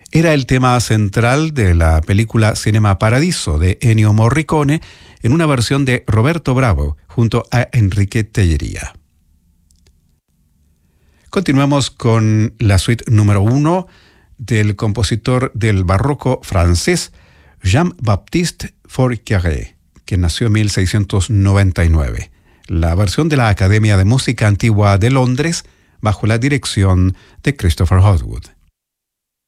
Era el tema central de la película Cinema Paradiso de Ennio Morricone en una versión de Roberto Bravo junto a Enrique Tellería. Continuamos con la suite número 1 del compositor del barroco francés Jean-Baptiste Fourcade, que nació en 1699. La versión de la Academia de Música Antigua de Londres bajo la dirección de Christopher Hogwood.